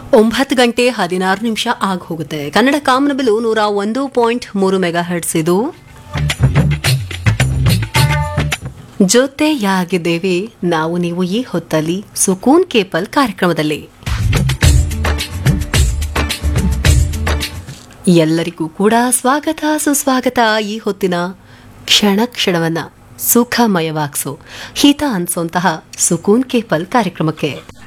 9:16 ಆಗಿ ಹೋಗುತ್ತೆ. ಕನ್ನಡ ಕಾಮನಬಿಲ್ಲು 101.3 mega hertz. ಇದು ಜೊತೆಯಾಗಿದ್ದೇವೆ ನಾವು ನೀವು ಈ ಹೊತ್ತಲ್ಲಿ ಸುಕೂನ್ ಕೇಪಲ್ ಕಾರ್ಯಕ್ರಮದಲ್ಲಿ. ಎಲ್ಲರಿಗೂ ಕೂಡ ಸ್ವಾಗತ ಸುಸ್ವಾಗತ. ಈ ಹೊತ್ತಿನ ಕ್ಷಣ ಕ್ಷಣವನ್ನ ಸುಖಮಯವಾಗಿಸೋ ಹಿತ ಅನ್ಸೋಂತಹ ಸುಕೂನ್ ಕೇಪಲ್ ಕಾರ್ಯಕ್ರಮಕ್ಕೆ.